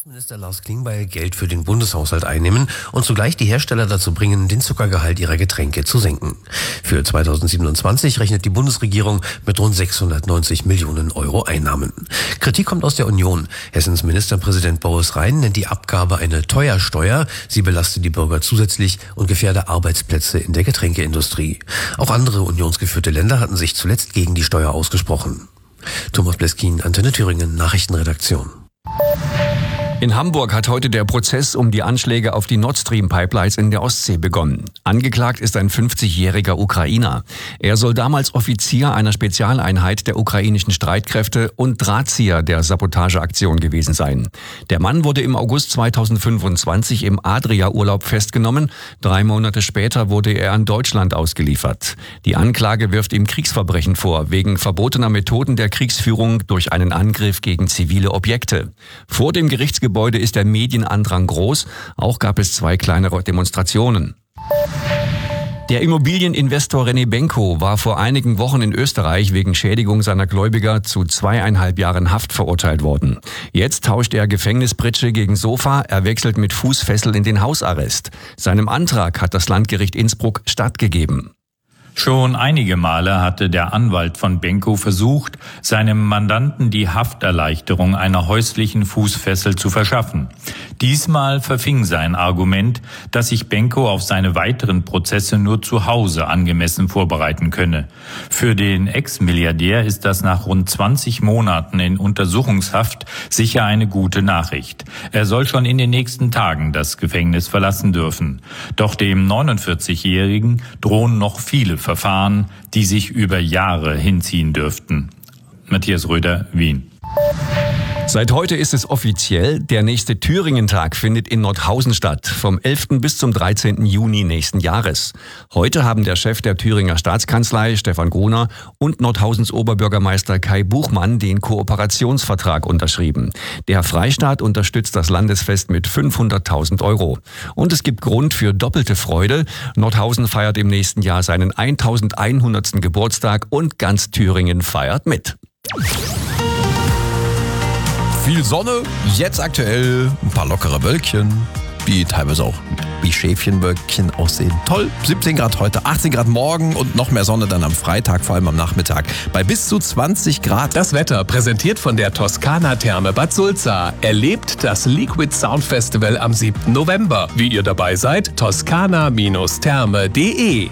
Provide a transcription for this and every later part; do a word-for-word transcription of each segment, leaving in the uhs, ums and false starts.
Minister Lars Klingbeil Geld für den Bundeshaushalt einnehmen und zugleich die Hersteller dazu bringen, den Zuckergehalt ihrer Getränke zu senken. Für zweitausendsiebenundzwanzig rechnet die Bundesregierung mit rund sechshundertneunzig Millionen Euro Einnahmen. Kritik kommt aus der Union. Hessens Ministerpräsident Boris Rhein nennt die Abgabe eine Teuersteuer. Sie belaste die Bürger zusätzlich und gefährde Arbeitsplätze in der Getränkeindustrie. Auch andere unionsgeführte Länder hatten sich zuletzt gegen die Steuer ausgesprochen. Thomas Bleskin, Antenne Thüringen, Nachrichtenredaktion. In Hamburg hat heute der Prozess um die Anschläge auf die Nord Stream Pipelines in der Ostsee begonnen. Angeklagt ist ein fünfzigjähriger Ukrainer. Er soll damals Offizier einer Spezialeinheit der ukrainischen Streitkräfte und Drahtzieher der Sabotageaktion gewesen sein. Der Mann wurde im August zweitausendfünfundzwanzig im Adria-Urlaub festgenommen. Drei Monate später wurde er an Deutschland ausgeliefert. Die Anklage wirft ihm Kriegsverbrechen vor, wegen verbotener Methoden der Kriegsführung durch einen Angriff gegen zivile Objekte. Vor dem Gerichtsgebäude Heute ist der Medienandrang groß. Auch gab es zwei kleinere Demonstrationen. Der Immobilieninvestor René Benko war vor einigen Wochen in Österreich wegen Schädigung seiner Gläubiger zu zweieinhalb Jahren Haft verurteilt worden. Jetzt tauscht er Gefängnispritsche gegen Sofa, er wechselt mit Fußfessel in den Hausarrest. Seinem Antrag hat das Landgericht Innsbruck stattgegeben. Schon einige Male hatte der Anwalt von Benko versucht, seinem Mandanten die Hafterleichterung einer häuslichen Fußfessel zu verschaffen. Diesmal verfing sein Argument, dass sich Benko auf seine weiteren Prozesse nur zu Hause angemessen vorbereiten könne. Für den Ex-Milliardär ist das nach rund zwanzig Monaten in Untersuchungshaft sicher eine gute Nachricht. Er soll schon in den nächsten Tagen das Gefängnis verlassen dürfen. Doch dem neunundvierzigjährigen drohen noch viele Verfahren, die sich über Jahre hinziehen dürften. Matthias Röder, Wien. Seit heute ist es offiziell, der nächste Thüringen-Tag findet in Nordhausen statt, vom elften bis zum dreizehnten Juni nächsten Jahres. Heute haben der Chef der Thüringer Staatskanzlei, Stefan Gruner, und Nordhausens Oberbürgermeister Kai Buchmann den Kooperationsvertrag unterschrieben. Der Freistaat unterstützt das Landesfest mit fünfhunderttausend Euro. Und es gibt Grund für doppelte Freude. Nordhausen feiert im nächsten Jahr seinen eintausendeinhundertsten Geburtstag und ganz Thüringen feiert mit. Viel Sonne, jetzt aktuell ein paar lockere Wölkchen, die teilweise auch wie Schäfchenwölkchen aussehen. Toll, siebzehn Grad heute, achtzehn Grad morgen und noch mehr Sonne dann am Freitag, vor allem am Nachmittag, bei bis zu zwanzig Grad. Das Wetter präsentiert von der Toskana Therme Bad Sulza. Erlebt das Liquid Sound Festival am siebten November. Wie ihr dabei seid, toskana Therme punkt de.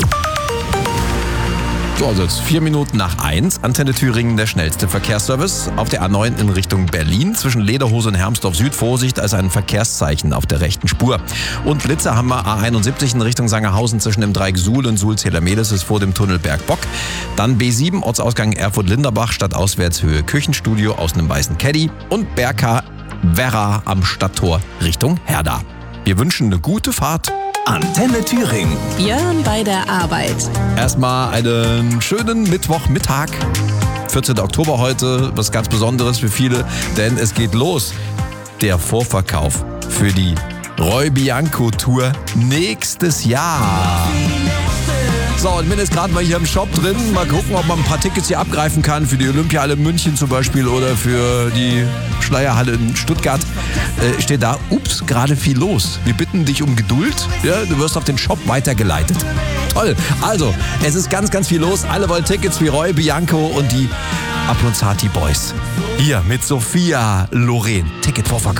So, also jetzt vier Minuten nach eins. Antenne Thüringen, der schnellste Verkehrsservice. Auf der A neun in Richtung Berlin. Zwischen Lederhose und Hermsdorf Süd. Vorsicht, als ein Verkehrszeichen auf der rechten Spur. Und Blitzer haben wir A einundsiebzig in Richtung Sangerhausen zwischen dem Dreieck Suhl und Suhl-Zählermehlis ist vor dem Tunnel Bergbock. Dann B sieben, Ortsausgang Erfurt-Linderbach, Stadtauswärtshöhe Küchenstudio aus einem weißen Caddy. Und Berka Werra am Stadttor Richtung Herda. Wir wünschen eine gute Fahrt. Antenne Thüringen. Björn bei der Arbeit. Erstmal einen schönen Mittwochmittag. vierzehnten Oktober heute, was ganz Besonderes für viele, denn es geht los. Der Vorverkauf für die Roy Bianco Tour nächstes Jahr. So, und bin jetzt gerade mal hier im Shop drin. Mal gucken, ob man ein paar Tickets hier abgreifen kann. Für die Olympiahalle in München zum Beispiel oder für die Schleierhalle in Stuttgart. Äh, steht da, ups, gerade viel los. Wir bitten dich um Geduld. Ja, du wirst auf den Shop weitergeleitet. Toll. Also, es ist ganz, ganz viel los. Alle wollen Tickets wie Roy Bianco und die Abronzati Boys. Hier mit Sophia Loren. Ticketvorverkauf.